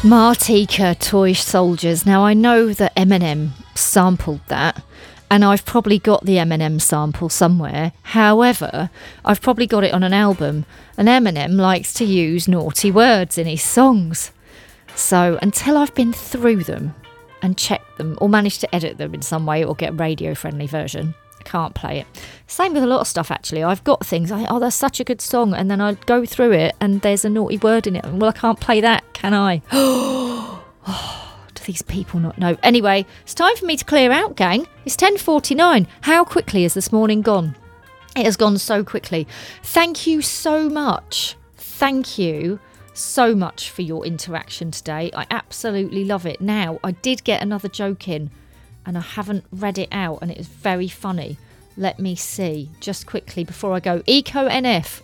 Martika, Toy Soldiers. Now, I know that Eminem sampled that, and I've probably got the Eminem sample somewhere. However, I've probably got it on an album, and Eminem likes to use naughty words in his songs. So until I've been through them and checked them, or managed to edit them in some way, or get a radio-friendly version, I can't play it. Same with a lot of stuff, actually. I've got things, that's such a good song, and then I go through it and there's a naughty word in it. Well, I can't play that, can I? Do these people not know? Anyway, it's time for me to clear out, gang. It's 10:49. How quickly has this morning gone? It has gone so quickly. Thank you so much. Thank you so much for your interaction today. I absolutely love it. Now, I did get another joke in, and I haven't read it out, and it is very funny. Let me see, just quickly before I go. Eco NF.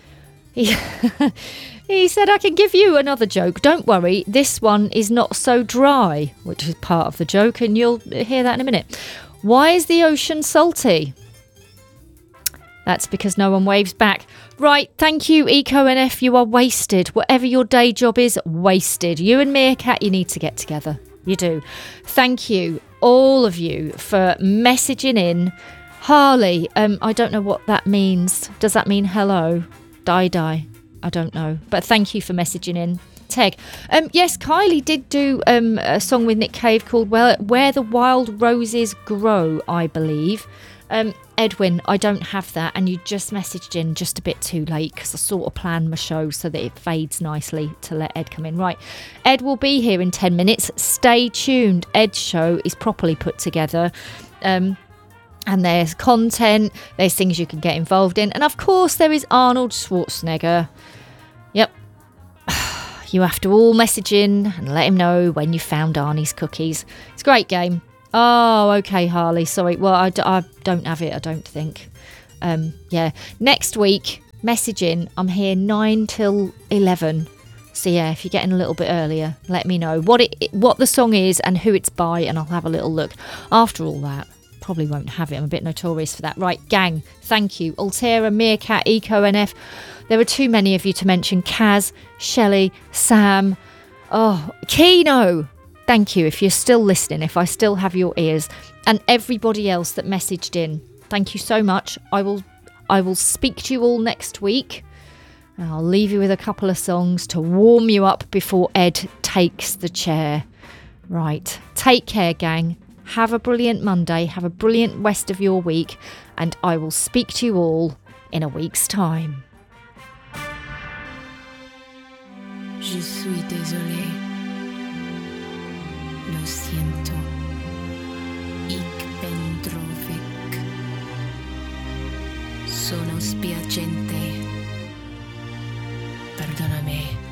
He said, I can give you another joke. Don't worry, this one is not so dry, which is part of the joke, and you'll hear that in a minute. Why is the ocean salty? That's because no one waves back. Right, thank you, Eco NF. You are wasted. Whatever your day job is, wasted. You and Meerkat, you need to get together. You do. Thank you, all of you, for messaging in. Harley, I don't know what that means. Does that mean hello? Die. I don't know. But thank you for messaging in. Teg. Yes, Kylie did do a song with Nick Cave called Where the Wild Roses Grow, I believe. Edwin, I don't have that, and you just messaged in just a bit too late because I sort of planned my show so that it fades nicely to let Ed come in. Right, Ed will be here in 10 minutes. Stay tuned. Ed's show is properly put together. And there's content, there's things you can get involved in, and of course there is Arnold Schwarzenegger. Yep. You have to all message in and let him know when you found Arnie's cookies. It's a great game. Oh, okay, Harley. Sorry. Well, I don't have it, I don't think. Yeah. Next week, message in. I'm here 9 till 11. So yeah, if you're getting a little bit earlier, let me know what the song is and who it's by, and I'll have a little look. After all that, probably won't have it. I'm a bit notorious for that. Right, gang, thank you. Altera, Meerkat, Eco NF. There are too many of you to mention. Kaz, Shelley, Sam. Oh, Keno. Thank you if you're still listening, if I still have your ears. And everybody else that messaged in. Thank you so much. I will speak to you all next week. And I'll leave you with a couple of songs to warm you up before Ed takes the chair. Right. Take care, gang. Have a brilliant Monday. Have a brilliant rest of your week. And I will speak to you all in a week's time. Je suis désolé. Lo siento. Ich ben traurig. Sono spiacente. Perdóname.